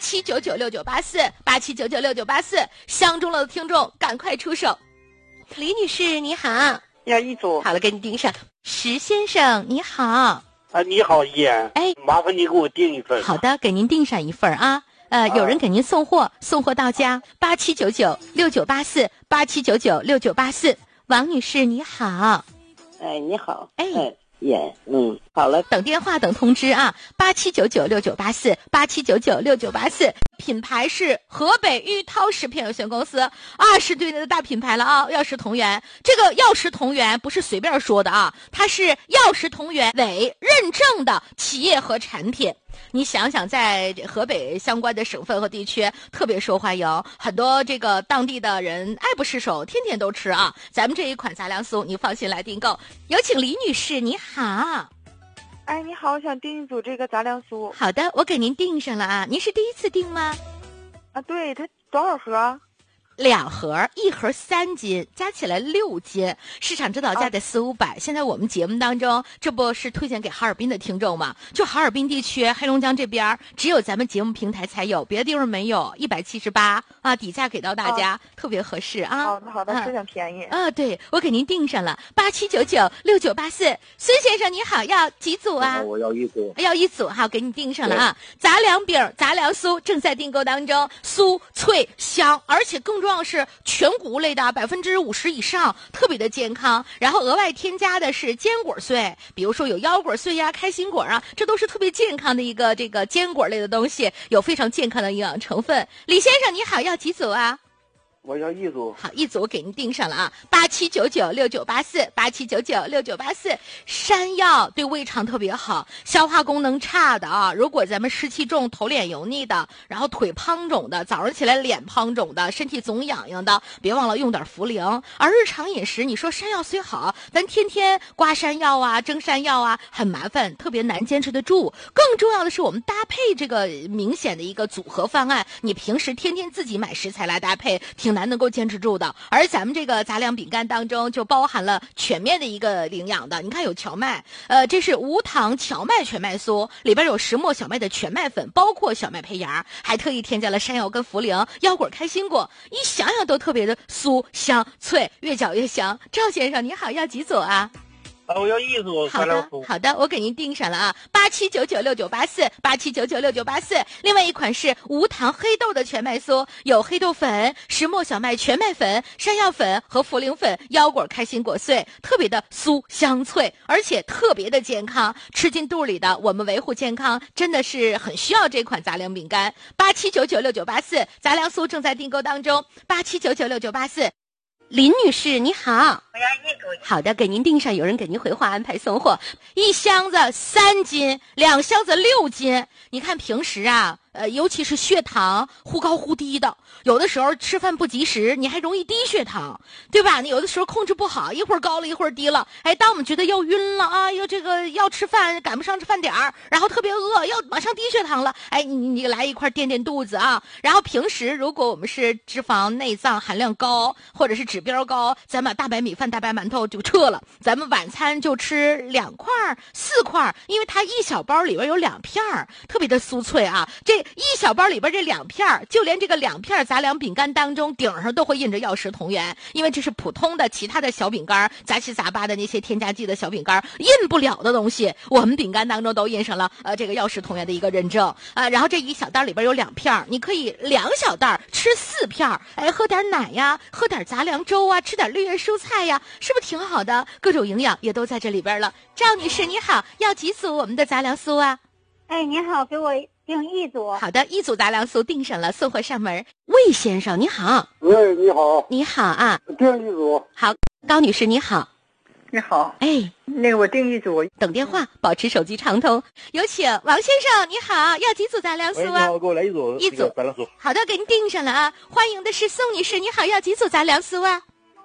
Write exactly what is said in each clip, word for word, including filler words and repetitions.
七九九六九八四八七九九六九八四，相中了的听众赶快出手。李女士你好， 要一组。 好了，给你订上。石先生你好。 啊，你好，依然。 哎， 麻烦你给我订一份。 好的，给您订上一份啊。呃，有人给您送货，啊、送货到家，八七九九六九八四八七九九六九八四。王女士你好。 哎，你好。 哎。 哎耶，嗯，好了， 等电话等通知啊，八七九九六九八四八七九九六九八四，品牌是河北玉涛食品有限公司，二十多年的大品牌了啊，药食同源。这个药食同源不是随便说的啊，它是药食同源委认证的企业和产品。你想想，在河北相关的省份和地区特别受欢迎，很多这个当地的人爱不释手，天天都吃啊。咱们这一款杂粮酥，你放心来订购。有请李女士，你好。 哎，你好，我想订一组这个杂粮酥。 好的，我给您订上了啊。您是第一次订吗？ 啊，对，它多少盒？ 两盒，一盒三斤，加起来六斤，市场指导价在四五百。现在我们节目当中，这不是推荐给哈尔滨的听众吗？就哈尔滨地区、黑龙江这边，只有咱们节目平台才有，别的地方没有。一百七十八啊，底价给到大家，啊、特别合适啊。 好的，好的，是挺便宜。 啊，对，我给您订上了，八七九九六九八四。孙先生你好，要几组啊？ 我要一组。 要一组哈，给你订上了啊。杂粮饼、杂粮酥正在订购当中，酥脆香，而且更重要是全谷类的，百分之五十以上，特别的健康。然后额外添加的是坚果碎，比如说有腰果碎呀、开心果啊，这都是特别健康的一个这个坚果类的东西，有非常健康的营养成分。李先生你好，要几组啊？ 我要一组。 好，一组我给您订上了啊，八七九九六九八四八七九九六九八四。山药对胃肠特别好，消化功能差的啊，如果咱们湿气重、头脸油腻的，然后腿胖肿的，早上起来脸胖肿的，身体总痒痒的，别忘了用点茯苓。而日常饮食，你说山药虽好，咱天天刮山药啊、蒸山药啊，很麻烦，特别难坚持得住。更重要的是，我们搭配这个明显的一个组合方案，你平时天天自己买食材来搭配，挺难能够坚持住的。而咱们这个杂粮饼干当中就包含了全面的一个营养的，你看有荞麦，呃，这是无糖荞麦全麦酥，里边有石磨小麦的全麦粉，包括小麦胚芽，还特意添加了山药跟茯苓、腰果、开心果，一想想都特别的酥香脆，越嚼越香。赵先生你好，要几组啊？ 啊，我要一组杂粮酥。好的，我给您订上了啊，八七九九六九八四八七九九六九八四。另外一款是无糖黑豆的全麦酥，有黑豆粉、石磨小麦全麦粉、山药粉和茯苓粉、腰果、开心果碎，特别的酥香脆，而且特别的健康，吃进肚里的。我们维护健康真的是很需要这款杂粮饼干。八七九九六九八四，杂粮酥正在订购当中，八七九九六九八四。林女士你好， 我要一组。 好的，给您订上，有人给您回话安排送货，一箱子三斤，两箱子六斤。你看平时啊，呃，尤其是血糖忽高忽低的，有的时候吃饭不及时，你还容易低血糖，对吧？你有的时候控制不好，一会儿高了一会儿低了，哎，当我们觉得要晕了啊，要这个要吃饭赶不上吃饭点儿，然后特别饿，要马上低血糖了，哎，你你来一块垫垫肚子啊。然后平时如果我们是脂肪内脏含量高，或者是指标高，咱把大白米饭、大白馒头就撤了，咱们晚餐就吃两块四块，因为它一小包里边有两片儿，特别的酥脆啊。这一小包里边这两片，就连这个两片杂粮饼干当中顶上都会印着药食同源，因为这是普通的其他的小饼干杂七杂八的那些添加剂的小饼干印不了的东西，我们饼干当中都印上了呃这个药食同源的一个认证啊、呃。然后这一小袋里边有两片，你可以两小袋吃四片，哎，喝点奶呀，喝点杂粮粥啊，吃点绿叶蔬菜呀，是不是挺好的？各种营养也都在这里边了。赵女士你好，要几组我们的杂粮酥啊？ 哎，你好，给我订一组。 好的，一组杂粮酥订上了，送货上门。魏先生你好。 喂，你好。 你好啊。 订一组。 好，高女士你好。 你好。 哎， 那个我订一组。 等电话，保持手机畅通。有请王先生你好，要几组杂粮酥啊？ 喂，你好，给我来一组。 一组杂粮酥。 好的，给您订上了啊。欢迎的是宋女士你好，要几组杂粮酥啊？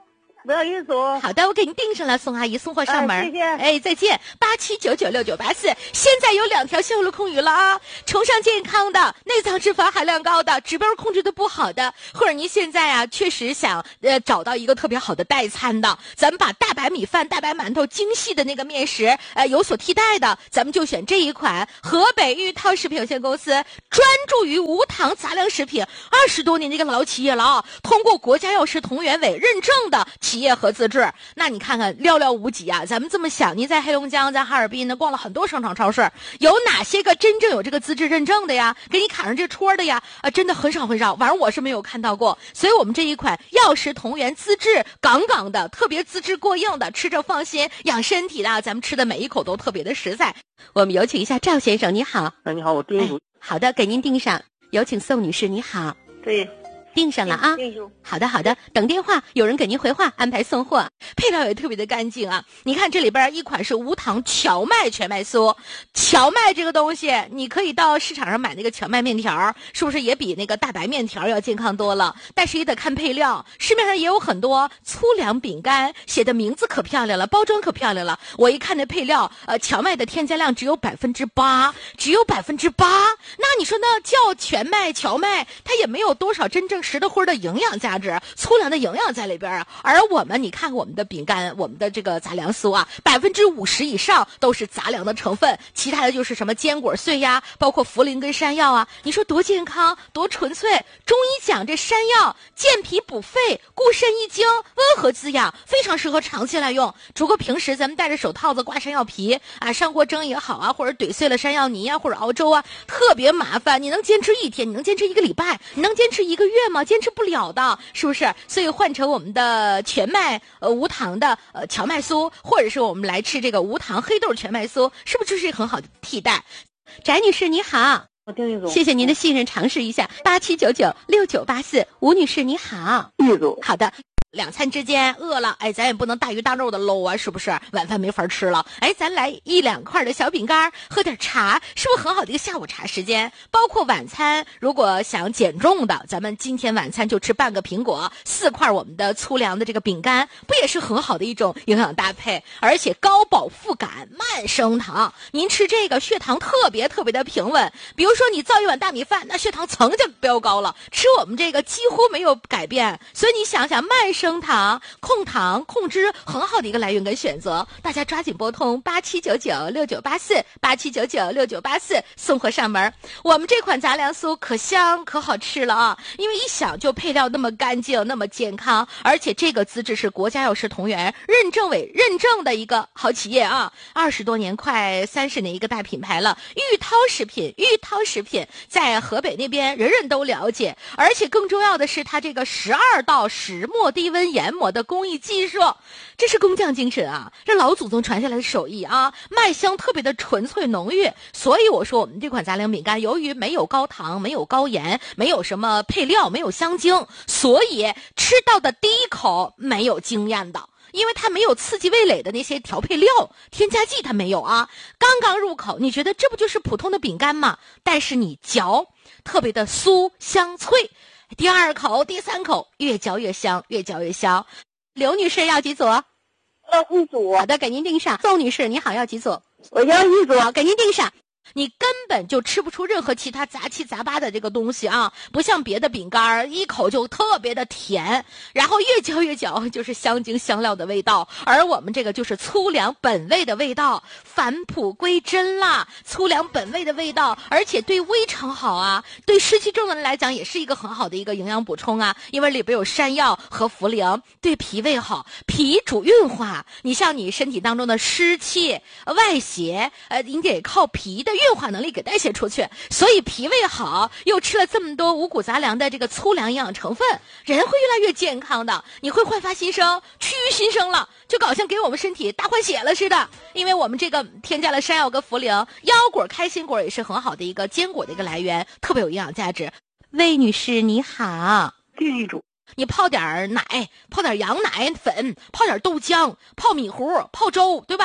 我要一组。 好的，我给您订上了，宋阿姨送货上门。 哎谢谢哎，再见。八七九九六九八四，现在有两条线路空余了啊！崇尚健康的、内脏脂肪含量高的、指标控制的不好的，或者您现在啊确实想呃找到一个特别好的代餐的，咱们把大白米饭、大白馒头精细的那个面食呃有所替代的，咱们就选这一款河北玉涛食品有限公司，专注于无糖杂粮食品，二十多年的一个老企业了啊，通过国家药食同源委认证的企业和资质。那你看看寥寥无几啊！咱们这么想，您在黑龙江、在哈尔滨呢，逛了很多商场超市，有哪些个真正有这个资质认证的呀？给你卡上这戳的呀？啊，真的很少很少，反正我是没有看到过。所以我们这一款药食同源资质杠杠的，特别资质过硬的，吃着放心，养身体的，咱们吃的每一口都特别的实在。我们有请一下赵先生，你好。 哎，你好，我订一组。 哎、好的，给您订上。有请宋女士，你好。 对。 订上了啊！好的好的，等电话，有人给您回话，安排送货。配料也特别的干净啊！你看这里边一款是无糖荞麦全麦酥，荞麦这个东西，你可以到市场上买那个荞麦面条，是不是也比那个大白面条要健康多了？但是也得看配料，市面上也有很多粗粮饼干，写的名字可漂亮了，包装可漂亮了。我一看那配料，呃，荞麦的添加量只有百分之八，只有百分之八。那你说那叫全麦荞麦，它也没有多少真正实的或者营养价值，粗粮的营养在里边啊。而我们你看我们的饼干，我们的这个杂粮酥啊，百分之五十以上都是杂粮的成分，其他的就是什么坚果碎呀，包括茯苓跟山药啊。你说多健康，多纯粹。中医讲这山药健脾补肺，固肾益精，温和滋养，非常适合长期来用。只不过平时咱们戴着手套子刮山药皮啊，上锅蒸也好啊，或者怼碎了山药泥啊，或者熬粥啊，特别麻烦。你能坚持一天，你能坚持一个礼拜，你能坚持一个月吗？坚持不了的，是不是？所以换成我们的全麦呃无糖的呃荞麦酥，或者是我们来吃这个无糖黑豆全麦酥，是不是就是很好的替代？翟女士你好， 我订一组。 谢谢您的信任，尝试一下八七九九六九八四。吴女士你好， 一组。 好的。两餐之间饿了，哎，咱也不能大鱼大肉的搂啊，是不是？晚饭没法吃了，哎，咱来一两块的小饼干，喝点茶，是不是很好的一个下午茶时间？包括晚餐，如果想减重的，咱们今天晚餐就吃半个苹果，四块我们的粗粮的这个饼干，不也是很好的一种营养搭配？而且高饱腹感，慢升糖，您吃这个血糖特别特别的平稳。比如说你造一碗大米饭，那血糖噌就飙高了，吃我们这个几乎没有改变。所以你想想，慢升糖、控糖、控脂，很好的一个来源跟选择。大家抓紧拨通八七九九六九八四八七九九六九八四，送货上门。我们这款杂粮酥可香可好吃了啊！因为一想就配料那么干净，那么健康，而且这个资质是国家药食同源认证委认证的一个好企业啊！二十多年，快三十年一个大品牌了。玉涛食品，玉涛食品在河北那边人人都了解，而且更重要的是它这个十二道石磨低温研磨的工艺技术，这是工匠精神啊，这老祖宗传下来的手艺啊，麦香特别的纯粹浓郁。所以我说我们这款杂粮饼干由于没有高糖，没有高盐，没有什么配料，没有香精，所以吃到的第一口没有惊艳的，因为它没有刺激味蕾的那些调配料添加剂，它没有啊。刚刚入口你觉得这不就是普通的饼干吗？但是你嚼特别的酥香脆，第二口第三口越嚼越香，越嚼越香。刘女士要几组？ 要一组。 好的，给您订上。宋女士你好，要几组？ 我要一组。 好，给您订上。你根本就吃不出任何其他杂七杂八的这个东西啊，不像别的饼干一口就特别的甜，然后越嚼越嚼就是香精香料的味道，而我们这个就是粗粮本味的味道，返璞归真啦，粗粮本味的味道，而且对胃肠好啊，对湿气重的人来讲也是一个很好的一个营养补充啊，因为里边有山药和茯苓，对脾胃好，脾主运化，你像你身体当中的湿气外邪，呃，你得靠脾的运化能力给代谢出去，所以脾胃好，又吃了这么多五谷杂粮的这个粗粮营养成分，人会越来越健康的，你会焕发新生，趋于新生了，就搞像给我们身体大换血了似的。因为我们这个添加了山药跟茯苓，腰果、开心果也是很好的一个坚果的一个来源，特别有营养价值。魏女士你好， 订一组。 你泡点奶，泡点羊奶粉，泡点豆浆，泡米糊，泡粥，对吧？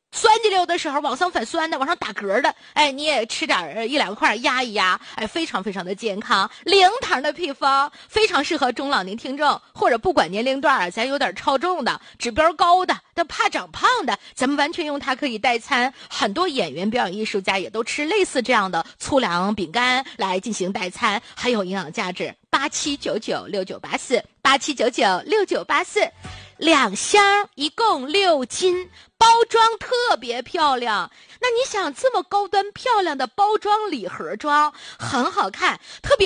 酸激溜的时候往上反酸的，往上打嗝的，哎，你也吃点一两块压一压，哎，非常非常的健康。零糖的配方非常适合中老年听众，或者不管年龄段，咱有点超重的、指标高的、但怕长胖的，咱们完全用它可以代餐。很多演员、表演艺术家也都吃类似这样的粗粮饼干来进行代餐，很有营养价值。八七九九六九八四，八七九九六九八四。两箱一共六斤，包装特别漂亮。那你想这么高端漂亮的包装礼盒装很好看，特别